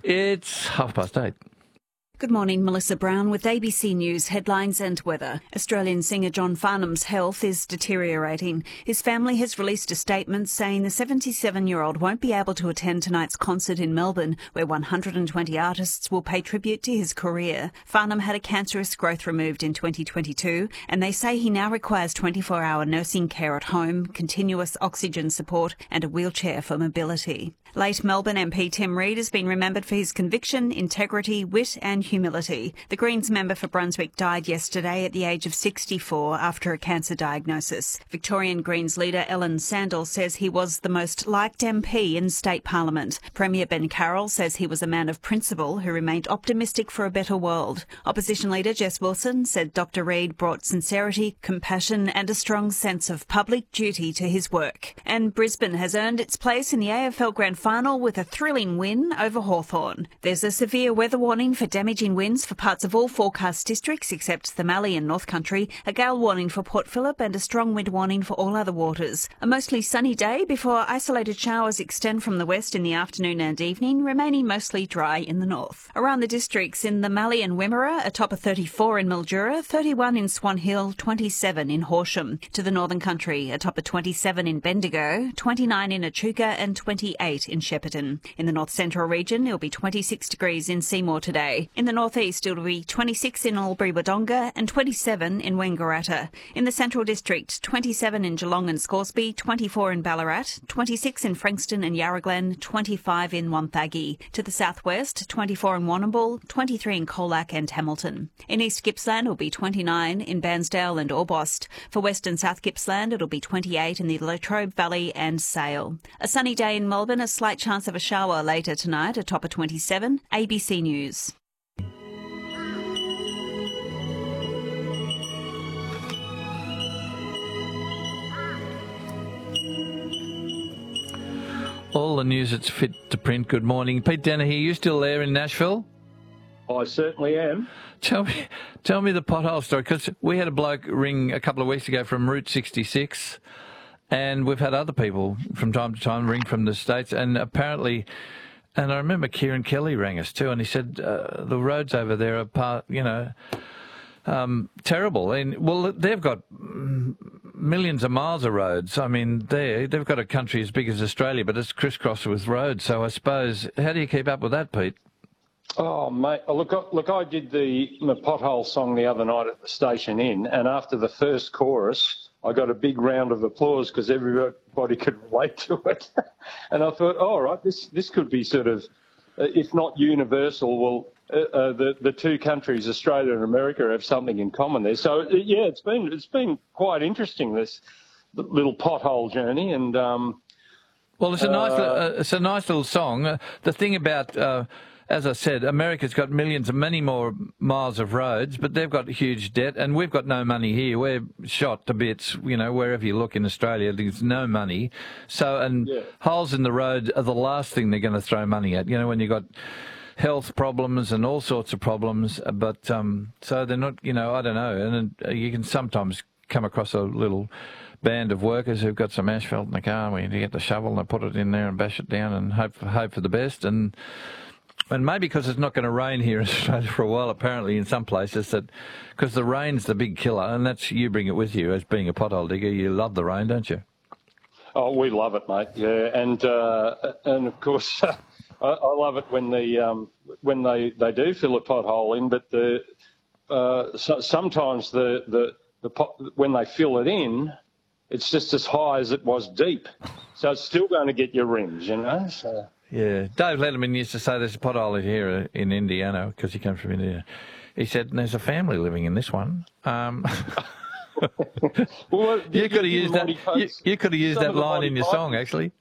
It's 8:30. Good morning, Melissa Brown with ABC News headlines and weather. Australian singer John Farnham's health is deteriorating. His family has released a statement saying the 77-year-old won't be able to attend tonight's concert in Melbourne, where 120 artists will pay tribute to his career. Farnham had a cancerous growth removed in 2022, and they say he now requires 24-hour nursing care at home, continuous oxygen support and a wheelchair for mobility. Late Melbourne MP Tim Reid has been remembered for his conviction, integrity, wit and humility. The Greens member for Brunswick died yesterday at the age of 64 after a cancer diagnosis. Victorian Greens leader Ellen Sandell says he was the most liked MP in state parliament. Premier Ben Carroll says he was a man of principle who remained optimistic for a better world. Opposition leader Jess Wilson said Dr Reid brought sincerity, compassion and a strong sense of public duty to his work. And Brisbane has earned its place in the AFL Grand Final with a thrilling win over Hawthorn. There's a severe weather warning for damaging winds for parts of all forecast districts except the Mallee and North Country, a gale warning for Port Phillip and a strong wind warning for all other waters. A mostly sunny day before isolated showers extend from the west in the afternoon and evening, remaining mostly dry in the north. Around the districts, in the Mallee and Wimmera, a top of 34 in Mildura, 31 in Swan Hill, 27 in Horsham. To the Northern Country, a top of 27 in Bendigo, 29 in Echuca and 28 in Shepparton. In the North Central region, it'll be 26 degrees in Seymour today. In the northeast, it'll be 26 in Albury-Wodonga and 27 in Wangaratta. In the Central District, 27 in Geelong and Scoresby, 24 in Ballarat, 26 in Frankston and Yarra-Glen, 25 in Wonthaggi. To the southwest, 24 in Warrnambool, 23 in Colac and Hamilton. In East Gippsland, it'll be 29 in Bairnsdale and Orbost. For West and South Gippsland, it'll be 28 in the Latrobe Valley and Sale. A sunny day in Melbourne, a slight chance of a shower later tonight, a top of 27. ABC News. All the news that's fit to print. Good morning. Pete Dennehy, you still there in Nashville? I certainly am. Tell me the pothole story, because we had a bloke ring a couple of weeks ago from Route 66, and we've had other people from time to time ring from the States, and apparently, and I remember Kieran Kelly rang us too, and he said the roads over there are terrible. And well, they've got millions of miles of roads. I mean, they've got a country as big as Australia, but it's crisscrossed with roads. So I suppose, how do you keep up with that, Pete? Oh, mate, look, I did the pothole song the other night at the Station Inn, and after the first chorus, I got a big round of applause because everybody could relate to it. And I thought, all right, this could be sort of, if not universal, well, the two countries, Australia and America, have something in common there. So yeah, it's been quite interesting, this little pothole journey. And well, it's a nice little song. The thing about, as I said, America's got many more miles of roads, but they've got huge debt, and we've got no money here. We're shot to bits, wherever you look in Australia, there's no money. So, holes in the road are the last thing they're going to throw money at. When you've got health problems and all sorts of problems, but so they're not, I don't know. And you can sometimes come across a little band of workers who've got some asphalt in the car, where you get the shovel and they put it in there and bash it down and hope for the best. And maybe because it's not going to rain here in Australia for a while, apparently in some places, that because the rain's the big killer, and that's, you bring it with you as being a pothole digger. You love the rain, don't you? Oh, we love it, mate. Yeah, and of course. I love it when they do fill a pothole in, but sometimes when they fill it in, it's just as high as it was deep, so it's still going to get your rims, So. Yeah, Dave Letterman used to say there's a pothole here in Indiana because he comes from India. He said there's a family living in this one. Well, you could have used that. You could have used that line in your song, actually.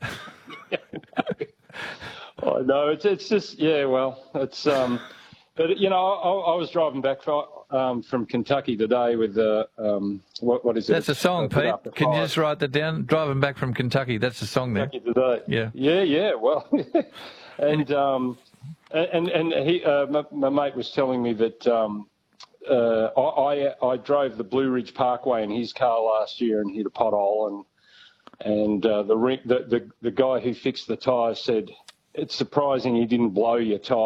I know, it's just, yeah, well, it's, but, I was driving back from Kentucky today with, what is it? That's a song, Pete. Can you just write that down? Driving back from Kentucky, that's a song there. Kentucky today. Yeah, well, and he, my mate was telling me that, I drove the Blue Ridge Parkway in his car last year and hit a pothole, and the guy who fixed the tyres said, it's surprising he didn't blow your tyre.